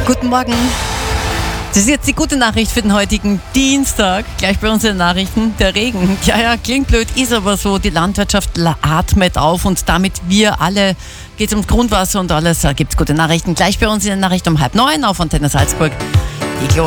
Guten Morgen. Das ist jetzt die gute Nachricht für den heutigen Dienstag. Gleich bei uns in den Nachrichten. Der Regen. Ja, klingt blöd, ist aber so. Die Landwirtschaft atmet auf und damit wir alle geht es ums Grundwasser und alles. Da gibt es gute Nachrichten. Gleich bei uns in den Nachrichten um 8:30 auf Antenne Salzburg. Die